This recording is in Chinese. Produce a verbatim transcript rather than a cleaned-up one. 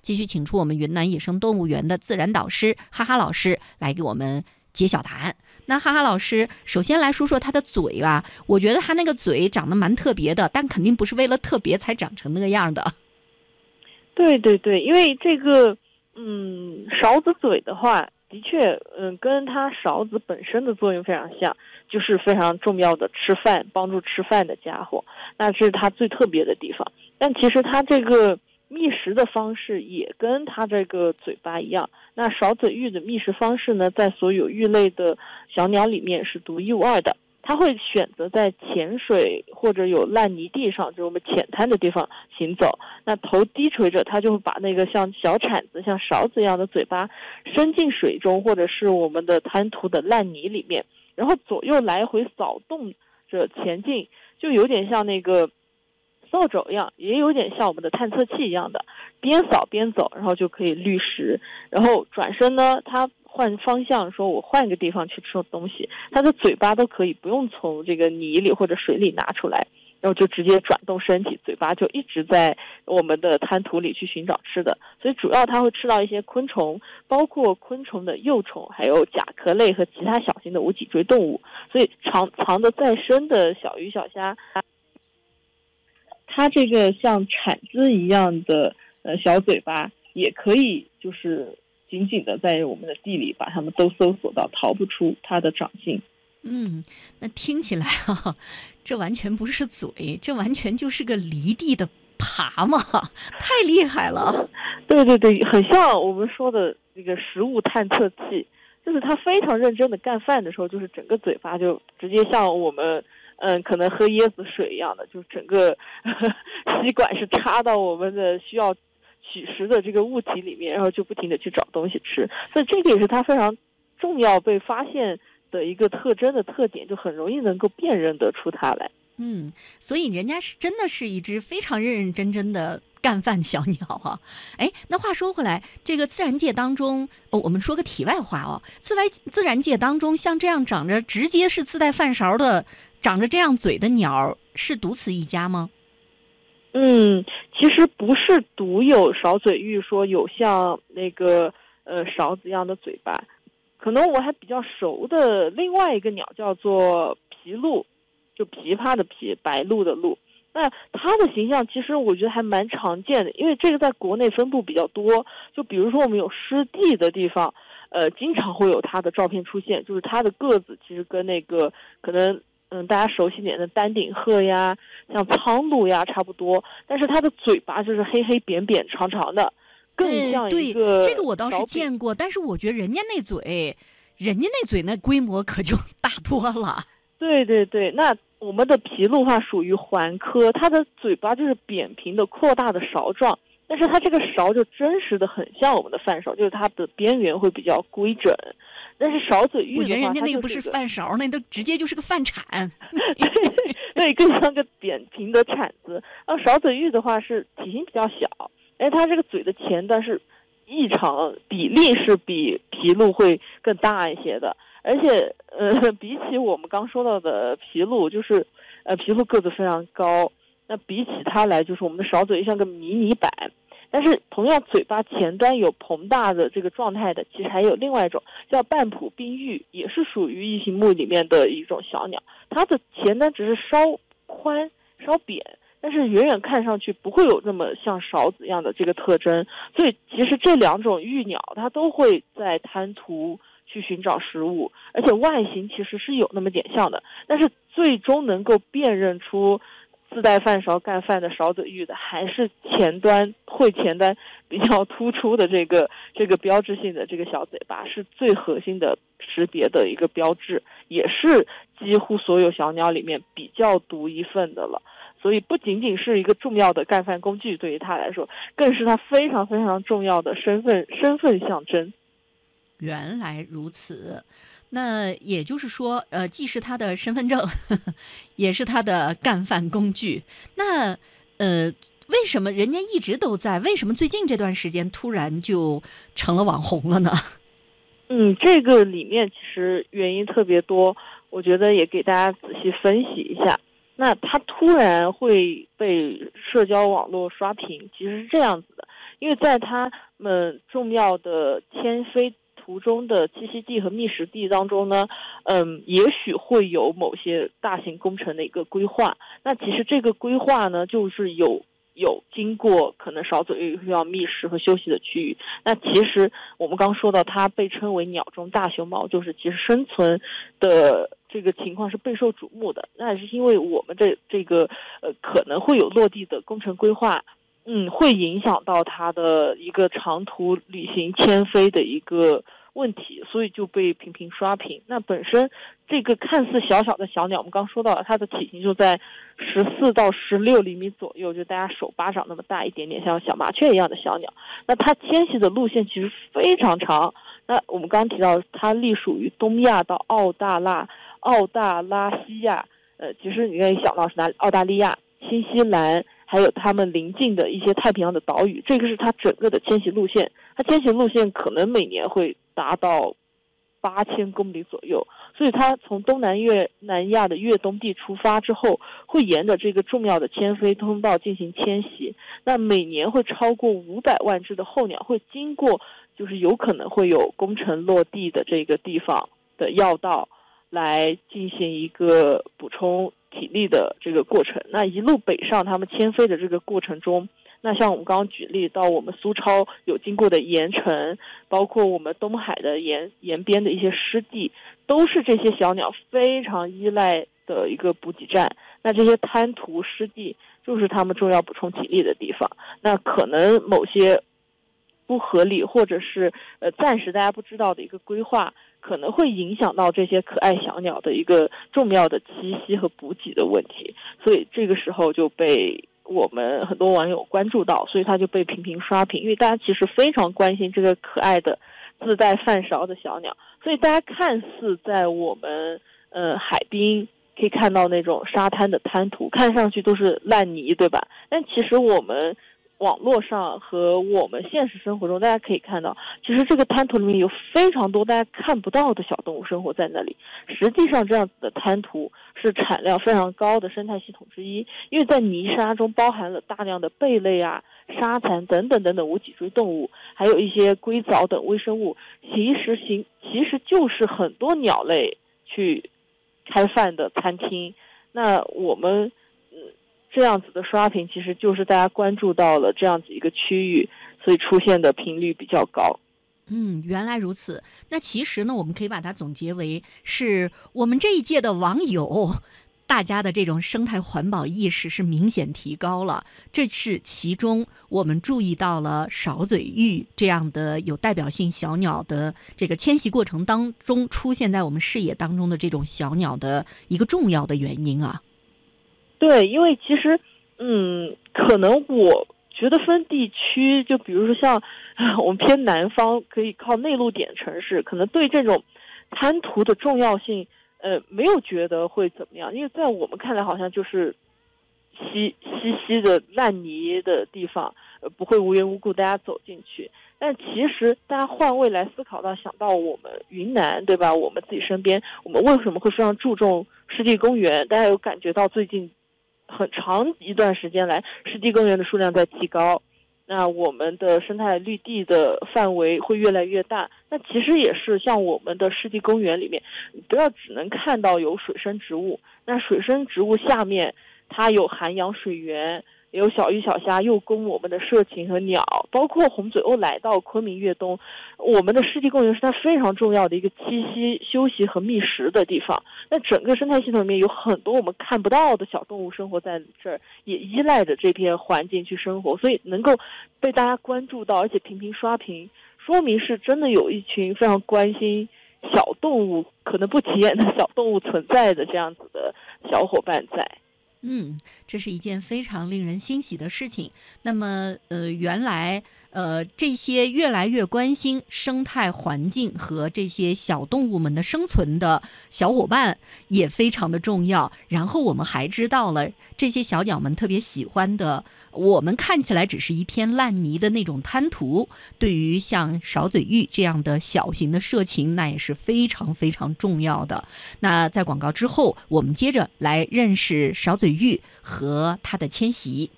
继续请出我们云南野生动物园的自然导师哈哈老师来给我们揭晓答案。那哈哈老师，首先来说说他的嘴吧，我觉得他那个嘴长得蛮特别的，但肯定不是为了特别才长成那个样的。 对对对，因为这个嗯勺子嘴的话，的确嗯跟它勺子本身的作用非常像，就是非常重要的吃饭帮助吃饭的家伙，那这是它最特别的地方。但其实它这个觅食的方式也跟它这个嘴巴一样，那勺嘴鹬的觅食方式呢，在所有鹬类的小鸟里面是独一无二的。它会选择在浅水或者有烂泥地上，就是我们浅滩的地方行走。那头低垂着，它就会把那个像小铲子、像勺子一样的嘴巴伸进水中，或者是我们的滩涂的烂泥里面，然后左右来回扫动着前进，就有点像那个扫帚一样，也有点像我们的探测器一样的，边扫边走，然后就可以滤食。然后转身呢，它换方向，说我换个地方去吃东西，它的嘴巴都可以不用从这个泥里或者水里拿出来，然后就直接转动身体，嘴巴就一直在我们的滩涂里去寻找吃的。所以主要它会吃到一些昆虫，包括昆虫的幼虫，还有甲壳类和其他小型的无脊椎动物。所以藏藏得再深的小鱼小虾，它这个像铲子一样的呃小嘴巴，也可以就是紧紧的在我们的地里把它们都搜索到，逃不出它的掌心。 嗯，那听起来啊，这完全不是嘴，这完全就是个离地的蛤蟆，太厉害了。 对对对，很像我们说的这个食物探测器，就是它非常认真的干饭的时候，就是整个嘴巴就直接像我们嗯可能喝椰子水一样的，就整个呵呵吸管是插到我们的需要取食的这个物体里面，然后就不停的去找东西吃。所以这个也是它非常重要被发现的一个特征的特点，就很容易能够辨认得出它来。 嗯，所以人家是真的是一只非常认认真真的干饭小鸟啊。哎，那话说回来，这个自然界当中，哦，我们说个题外话哦，自外自然界当中，像这样长着直接是自带饭勺的，长着这样嘴的鸟，是独此一家吗？ 嗯，其实不是独有勺嘴鹬说有像那个呃勺子一样的嘴巴，可能我还比较熟的另外一个鸟叫做琵鹭，就琵琶的琵，白鹭的鹭。那它的形象其实我觉得还蛮常见的，因为这个在国内分布比较多。就比如说我们有湿地的地方，呃，经常会有它的照片出现，就是它的个子其实跟那个可能嗯大家熟悉点的丹顶鹤呀，像苍鹭呀差不多，但是它的嘴巴就是黑黑扁扁长长的，更像一个、 呃、对，这个我倒是见过，但是我觉得人家那嘴，人家那嘴那规模可就大多了。 对对对，那我们的琵鹭话属于环科，它的嘴巴就是扁平的扩大的勺状，但是它这个勺就真实的很像我们的饭勺，就是它的边缘会比较规整。但是勺嘴鹬的话， 我觉得人家那个不是饭勺，那都直接就是个饭铲。 对对，更像个扁平的铲子。而勺嘴鹬的话是体型比较小，哎，它这个嘴的前端是异常比例是比琵鹭会更大一些的。而且，呃，比起我们刚说到的琵鹭，就是，呃，琵鹭个子非常高，那比起它来，就是我们的勺嘴像个迷你版。但是，同样嘴巴前端有膨大的这个状态的，其实还有另外一种叫半浦冰鹬，也是属于异形目里面的一种小鸟。它的前端只是稍宽、稍扁，但是远远看上去不会有那么像勺子一样的这个特征。所以，其实这两种鹬鸟，它都会在滩涂去寻找食物，而且外形其实是有那么点像的，但是最终能够辨认出自带饭勺干饭的勺嘴鹬的，还是前端会前端比较突出的这个这个标志性的这个小嘴巴，是最核心的识别的一个标志，也是几乎所有小鸟里面比较独一份的了。所以不仅仅是一个重要的干饭工具，对于它来说，更是它非常非常重要的身份身份象征。 原来如此，那也就是说，呃，既是他的身份证，呵呵也是他的干饭工具。那，呃，为什么人家一直都在？为什么最近这段时间突然就成了网红了呢？ 嗯，这个里面其实原因特别多，我觉得也给大家仔细分析一下。那它突然会被社交网络刷屏，其实是这样子的， 因为在它们重要的迁飞途中的栖息地和觅食地当中呢，嗯，也许会有某些大型工程的一个规划。那其实这个规划呢，就是有有经过可能少嘴鱼需要觅食和休息的区域。那其实我们刚说到，它被称为鸟中大熊猫，就是其实生存的这个情况是备受瞩目的。那也是因为我们这这个呃可能会有落地的工程规划。嗯，会影响到它的一个长途旅行迁飞的一个问题，所以就被频频刷屏。那本身这个看似小小的小鸟，我们刚说到了，它的体型就在十四到十六厘米左右，就大家手巴掌那么大一点点，像小麻雀一样的小鸟。那它迁徙的路线其实非常长。那我们刚刚提到，它隶属于东亚到澳大拉澳大拉西亚，呃，其实你可以想到是哪里？澳大利亚、新西兰。还有他们邻近的一些太平洋的岛屿，这个是它整个的迁徙路线。它迁徙路线可能每年会达到八千公里左右，所以它从东南越南亚的越冬地出发之后，会沿着这个重要的迁飞通道进行迁徙。那每年会超过五百万只的候鸟会经过，就是有可能会有工程落地的这个地方的要道，来进行一个补充体力的这个过程。那一路北上，他们迁飞的这个过程中，那像我们刚刚举例到我们苏超有经过的盐城，包括我们东海的沿沿边的一些湿地，都是这些小鸟非常依赖的一个补给站。那这些滩涂湿地就是他们重要补充体力的地方。那可能某些不合理或者是呃暂时大家不知道的一个规划，可能会影响到这些可爱小鸟的一个重要的栖息和补给的问题。所以这个时候就被我们很多网友关注到，所以它就被频频刷屏。因为大家其实非常关心这个可爱的自带饭勺的小鸟，所以大家看似在我们呃海滨可以看到那种沙滩的滩涂，看上去都是烂泥，对吧？但其实我们网络上和我们现实生活中，大家可以看到，其实这个滩涂里面有非常多大家看不到的小动物生活在那里。实际上，这样子的滩涂是产量非常高的生态系统之一，因为在泥沙中包含了大量的贝类啊、沙蚕等等等等无脊椎动物，还有一些硅藻等微生物，其实行其实就是很多鸟类去开饭的餐厅。那我们这样子的刷屏，其实就是大家关注到了这样子一个区域，所以出现的频率比较高。 嗯，原来如此。那其实呢，我们可以把它总结为，是我们这一届的网友，大家的这种生态环保意识是明显提高了。这是其中我们注意到了少嘴鹬这样的有代表性小鸟的这个迁徙过程当中出现在我们视野当中的这种小鸟的一个重要的原因啊。 对，因为其实，嗯，可能我觉得分地区，就比如说像我们偏南方，可以靠内陆点城市，可能对这种滩涂的重要性，呃，没有觉得会怎么样，因为在我们看来，好像就是稀稀稀的烂泥的地方，呃，不会无缘无故大家走进去。但其实大家换位来思考到，想到我们云南，对吧？我们自己身边，我们为什么会非常注重湿地公园？大家有感觉到最近很长一段时间来，湿地公园的数量在提高，那我们的生态绿地的范围会越来越大。那其实也是像我们的湿地公园里面，不要只能看到有水生植物，那水生植物下面它有涵养水源，也有小鱼小虾，又供我们的社禽和鸟，包括红嘴鸥来到昆明越冬，我们的湿地公园是它非常重要的一个栖息、休息和觅食的地方。那整个生态系统里面有很多我们看不到的小动物生活在这儿，也依赖着这片环境去生活，所以能够被大家关注到，而且频频刷屏，说明是真的有一群非常关心小动物，可能不起眼的小动物存在的这样子的小伙伴在。 嗯，这是一件非常令人欣喜的事情。那么，呃，原来，呃，这些越来越关心生态环境和这些小动物们的生存的小伙伴也非常的重要。然后我们还知道了这些小鸟们特别喜欢的，我们看起来只是一片烂泥的那种滩涂，对于像少嘴鹬这样的小型的社禽，那也是非常非常重要的。那在广告之后，我们接着来认识少嘴鹬和它的迁徙。